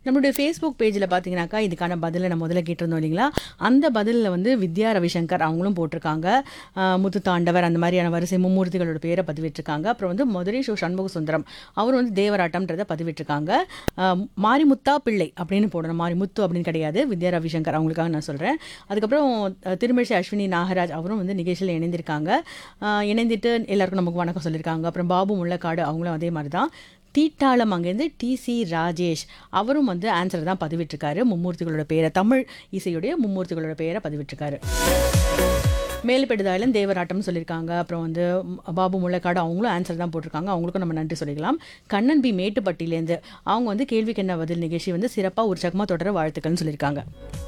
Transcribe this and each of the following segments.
நம்மளுடைய ஃபேஸ்புக் பேஜில் பார்த்தீங்கன்னாக்கா இதுக்கான பதிலை நம்ம முதல்ல கேட்டிருந்தோம் இல்லைங்களா? அந்த பதிலில் வந்து வித்யா ரவிசங்கர் அவங்களும் போட்டிருக்காங்க. முத்து தாண்டவர் அந்த மாதிரியான வரிசை மும்மூர்த்திகளோட பேரை பதிவிட்டிருக்காங்க. அப்புறம் வந்து மதுரை சண்முக சுந்தரம் அவர் வந்து தேவராட்டம்ன்றதை பதிவிட்டிருக்காங்க. மாரிமுத்தா பிள்ளை அப்படின்னு போடணும், மாரிமுத்து அப்படின்னு கிடையாது. வித்யா ரவிசங்கர் அவங்களுக்காக நான் சொல்கிறேன். அதுக்கப்புறம் திருமிழிசை அஸ்வினி நாகராஜ் அவரும் வந்து நிகழ்ச்சியில் இணைந்திருக்காங்க. இணைந்துட்டு எல்லாருக்கும் நமக்கு வணக்கம் சொல்லியிருக்காங்க. அப்புறம் பாபு முள்ளக்காடு அவங்களும் அதே மாதிரி தான். தீட்டாளம் அங்கேருந்து டிசி ராஜேஷ் அவரும் வந்து ஆன்சர் தான் பதிவிட்டிருக்காரு. மும்மூர்த்திகளோட பேரை, தமிழ் இசையுடைய மும்மூர்த்திகளோட பேரை பதிவிட்டிருக்காரு. மேல்பெடுதாயிலும் தேவராட்டம்னு சொல்லியிருக்காங்க. அப்புறம் வந்து பாபு முள்ளக்காடு அவங்களும் ஆன்சர் தான் போட்டிருக்காங்க. அவங்களுக்கும் நம்ம நன்றி சொல்லிக்கலாம். கண்ணன் பி மேட்டுப்பட்டியிலேருந்து அவங்க வந்து கேள்விக்கு என்ன பதில் நிகழ்ச்சி வந்து சிறப்பாக உற்சாகமாக தொடர வாழ்த்துக்கள்னு சொல்லியிருக்காங்க.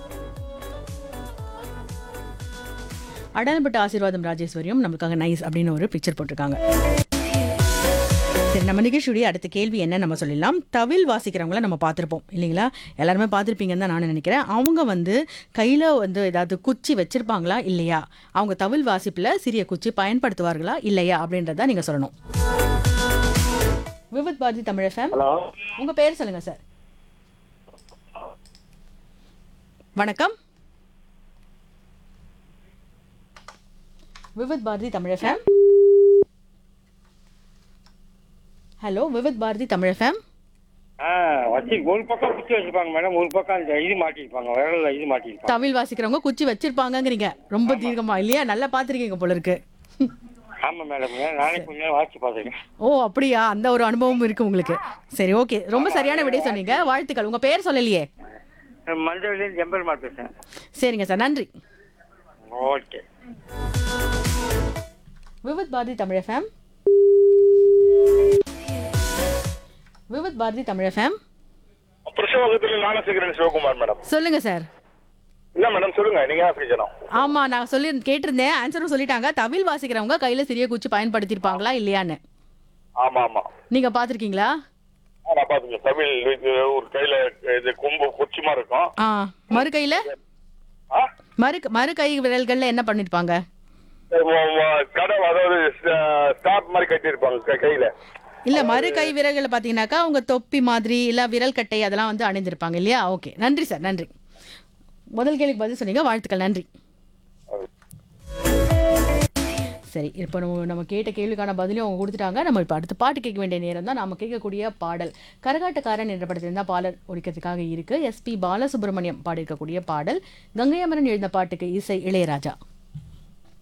அடல்பட்ட ஆசீர்வாதம் ராஜேஸ்வரியும் நம்மளுக்காக நைஸ் அப்படின்னு ஒரு பிக்சர் போட்டிருக்காங்க. சரி, நம்ம நிகழ்ச்சியுடைய அடுத்த கேள்வி என்ன நம்ம சொல்லிடலாம். தவில் வாசிக்கிறவங்கள நம்ம பார்த்துருப்போம் இல்லைங்களா? எல்லாருமே பார்த்துருப்பீங்கன்னு தான் நான் நினைக்கிறேன். அவங்க வந்து கையில் வந்து ஏதாவது குச்சி வச்சிருப்பாங்களா இல்லையா, அவங்க தவில் வாசிப்பில் சிறிய குச்சி பயன்படுத்துவார்களா இல்லையா அப்படின்றத நீங்கள் சொல்லணும். விவித் பாரதி தமிழ் FM, உங்கள் பேர் சொல்லுங்கள் சார். வணக்கம். Vividh Bharathi Tamil FM. Hello, Vividh Bharathi Tamil FM. ஒரு பக்கம் குச்சி வச்சிருப்பாங்க மேடம், ஒரு பக்கம் இது மாட்டிருப்பாங்க, விரல்ல இது மாட்டிருப்பாங்க. தவில் வாசிக்கிறவங்க குச்சி வச்சிருப்பாங்கங்கிறீங்க. ரொம்ப தீர்க்கமா இல்லையா? நல்லா பார்த்துருக்கீங்க போல இருக்கு. ஆமா மேடம், நானே கொஞ்ச நேரம் வாசிச்சு பார்த்துருக்கேன். ஓ அப்படியா? அந்த ஒரு அனுபவம் இருக்கு உங்களுக்கு. சரி, ஓகே, ரொம்ப சரியான விடை சொன்னீங்க. வாழ்த்துக்கள். உங்க பேர் சொல்லலையே? மஞ்சள்லேருந்து எம்பெருமாள் பேசுறேன். சரிங்க சார், நன்றி. Okay. Vividh Bharathi Tamil FM. Vividh Bharathi Tamil FM. பிரசவகத்துல நானும் சிகரன் சிவகுமார் மேடம். சொல்லுங்க சார். என்ன மேடம் சொல்லுங்க, நீங்க பேசணும். ஆமா, நான் சொல்லி கேட்டிருந்தேன், ஆன்சரும் சொல்லிட்டாங்க. தவில் வாசிக்கிறவங்க கையில சிறிய குச்சி பயன்படுத்திருப்பாங்களா இல்லையான்னு. ஆமா ஆமா. நீங்க பாத்திருக்கீங்களா? நான் பாத்துக்கேன். தவில் ஒரு கையில இது கொம்பு குச்சிமா இருக்கும். மறு கையில மறு கை விரல்கள்ல என்ன பண்ணிருப்பாங்க? கடை, அதாவது ஸ்டாப் மாதிரி கட்டி இருப்பாங்க கையில. இல்ல, மறு கை விரல்களை பாத்தீங்கன்னாக்கா அவங்க தொப்பி மாதிரி இல்ல விரல் கட்டை அதெல்லாம் வந்து அணிந்திருப்பாங்க இல்லையா? ஓகே, நன்றி சார், நன்றி. முதல் கேள்விக்கு பதில் சொன்னீங்க, வாழ்த்துக்கள், நன்றி. சரி, இப்போ நம்ம கேட்ட கேள்விக்கான பதிலையும் அவங்க கொடுத்துட்டாங்க. நம்ம இப்போ அடுத்த பாட்டு கேட்க வேண்டிய நேரம் தான். நம்ம கேட்கக்கூடிய பாடல் கரகாட்டக்காரன் என்ற படத்தில் தான் பாடல் ஒழிக்கிறதுக்காக இருக்கு. SP பாலசுப்ரமணியம் பாடியிருக்கக்கூடிய பாடல். கங்கை அமரன் எழுந்த பாட்டுக்கு இசை இளையராஜா.